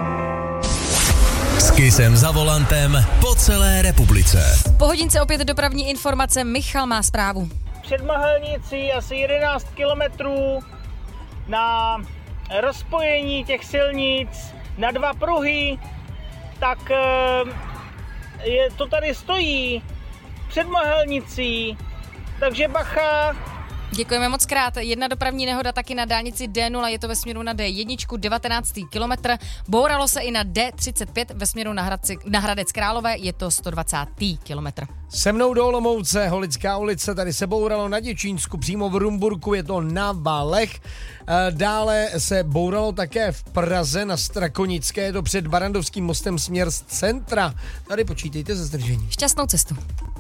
S Kissem za volantem po celé republice. Po hodince opět dopravní informace, Michal má zprávu. Před Mahelnicí asi 11 kilometrů na rozpojení těch silnic na 2 pruhy, tak to tady stojí před Mahelnicí, takže bacha. Děkujeme moc krát. Jedna dopravní nehoda taky na dálnici D0, je to ve směru na D1, 19. kilometr. Bouralo se i na D35 ve směru na Hradec Králové, je to 120. kilometr. Se mnou do Olomouce, Holická ulice, tady se bouralo na Děčínsku, přímo v Rumburku, je to na Valech. Dále se bouralo také v Praze na Strakonické, je to před Barandovským mostem směr z centra. Tady počítejte ze zdržení. Šťastnou cestu.